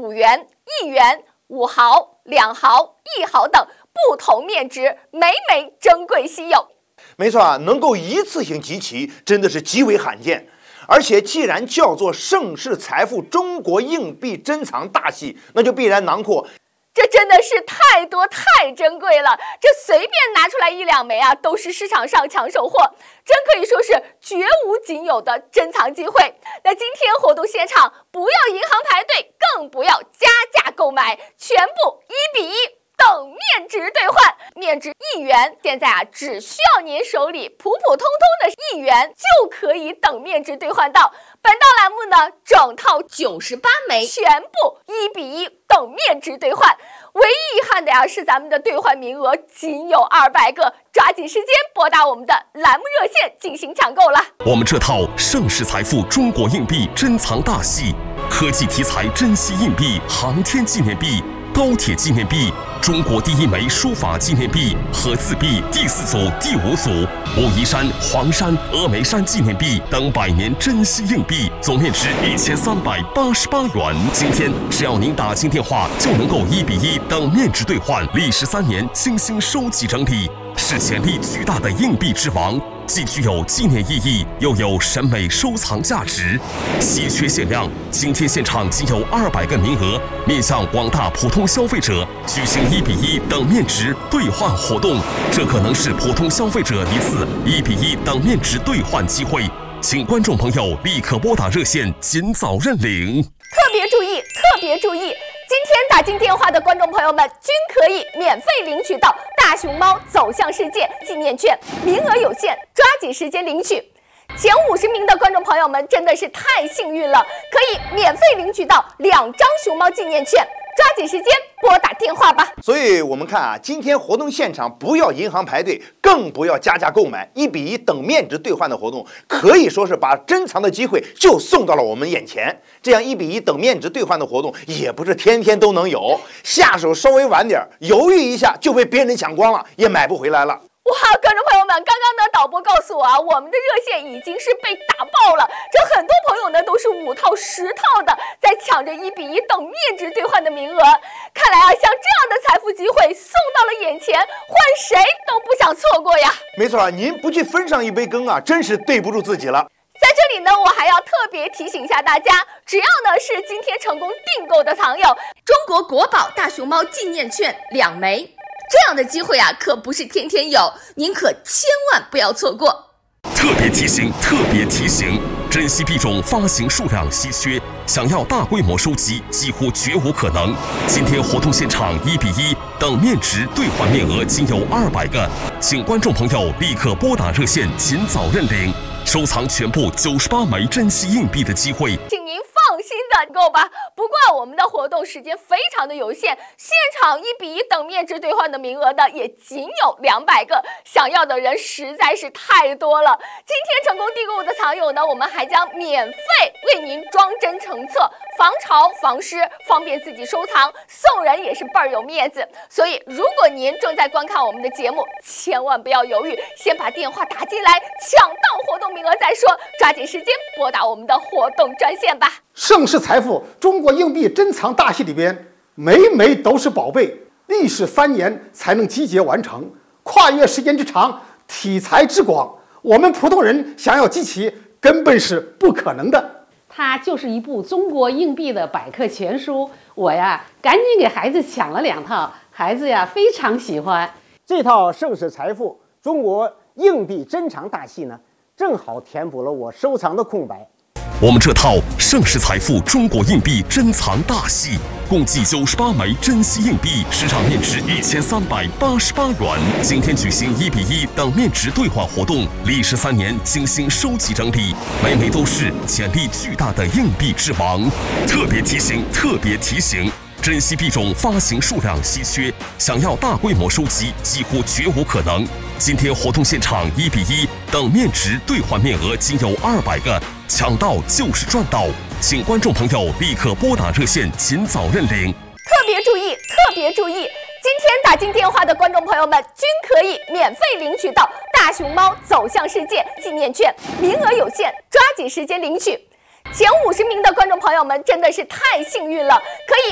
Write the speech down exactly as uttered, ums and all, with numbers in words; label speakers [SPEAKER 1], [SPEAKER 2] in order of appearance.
[SPEAKER 1] 五元、一元、五毫、两毫、一毫等不同面值，每每珍贵稀有。
[SPEAKER 2] 没错啊，能够一次性集齐，真的是极为罕见。而且既然叫做盛世财富中国硬币珍藏大系，那就必然囊括。
[SPEAKER 1] 这真的是太多太珍贵了，这随便拿出来一两枚啊，都是市场上抢手货，真可以说是绝无仅有的珍藏机会。那今天活动现场，不要银行排队，更不要加价购买，全部一比一等面值兑换，面值一元，现在啊，只需要您手里普普通通的一元就可以等面值兑换到。本道栏目呢，整套九十八枚，全部一比一等面值兑换。唯一遗憾的呀，是咱们的兑换名额仅有二百个，抓紧时间拨打我们的栏目热线进行抢购了。
[SPEAKER 3] 我们这套盛世财富中国硬币珍藏大系，科技题材珍稀硬币、航天纪念币、高铁纪念币、中国第一枚书法纪念币和字币第四组、第五组、武夷山、黄山、峨眉山纪念币等百年珍稀硬币，总面值一千三百八十八元。今天只要您打进电话，就能够一比一等面值兑换，历时三年精心收集整理，是潜力巨大的硬币之王。既具有纪念意义，又有审美收藏价值，稀缺限量。今天现场仅有二百个名额，面向广大普通消费者举行一比一等面值兑换活动。这可能是普通消费者一次一比一等面值兑换机会，请观众朋友立刻拨打热线，尽早认领。
[SPEAKER 1] 特别注意，特别注意！今天打进电话的观众朋友们均可以免费领取到大熊猫走向世界纪念券，名额有限，抓紧时间领取。前五十名的观众朋友们真的是太幸运了，可以免费领取到两张熊猫纪念券，抓紧时间拨打电话吧。
[SPEAKER 2] 所以我们看啊，今天活动现场不要银行排队，更不要加价购买，一比一等面值兑换的活动，可以说是把珍藏的机会就送到了我们眼前。这样一比一等面值兑换的活动也不是天天都能有，下手稍微晚点，犹豫一下就被别人抢光了，也买不回来了。
[SPEAKER 1] 哇，观众朋友们，刚刚呢导播告诉我啊，我们的热线已经是被打爆了，这很多朋友呢都是五套十套的在抢着一比一等面值兑换的名额。看来啊，像这样的财富机会送到了眼前，换谁都不想错过呀。
[SPEAKER 2] 没错啊，您不去分上一杯羹啊，真是对不住自己了。
[SPEAKER 1] 在这里呢，我还要特别提醒一下大家，只要呢是今天成功订购的藏友，中国国宝大熊猫纪念券两枚。这样的机会啊，可不是天天有，您可千万不要错过。
[SPEAKER 3] 特别提醒，特别提醒，珍稀币种发行数量稀缺，想要大规模收集几乎绝无可能。今天活动现场一比一等面值兑换面额仅有二百个，请观众朋友立刻拨打热线，尽早认领，收藏全部九十八枚珍稀硬币的机会。
[SPEAKER 1] 请您放心的购吧。不过我们的活动时间非常的有限，现场一比一等面值兑换的名额呢也仅有两百个，想要的人实在是太多了。今天成功订购的藏友呢，我们还将免费为您装帧成册，防潮防湿，方便自己收藏，送人也是倍儿有面子。所以如果您正在观看我们的节目，千万不要犹豫，先把电话打进来，抢到活动名额再说，抓紧时间拨打我们的活动专线吧。
[SPEAKER 4] 盛世财富中国硬币珍藏大系里边，每枚都是宝贝，历时三年才能集结完成，跨越时间之长，题材之广，我们普通人想要集齐根本是不可能的。
[SPEAKER 5] 它就是一部中国硬币的百科全书，我呀赶紧给孩子抢了两套，孩子呀非常喜欢。
[SPEAKER 6] 这套盛世财富中国硬币珍藏大系呢，正好填补了我收藏的空白。
[SPEAKER 3] 我们这套盛世财富中国硬币珍藏大系共计九十八枚珍稀硬币，市场面值一千三百八十八元。今天举行一比一等面值兑换活动，历时三年精心收集整理，每枚都是潜力巨大的硬币之王。特别提醒，特别提醒，珍稀币种发行数量稀缺，想要大规模收集几乎绝无可能。今天活动现场一比一等面值兑换面额仅有二百个，抢到就是赚到，请观众朋友立刻拨打热线，尽早认领。
[SPEAKER 1] 特别注意，特别注意！今天打进电话的观众朋友们均可以免费领取到大熊猫走向世界纪念券，名额有限，抓紧时间领取。前五十名的观众朋友们真的是太幸运了，可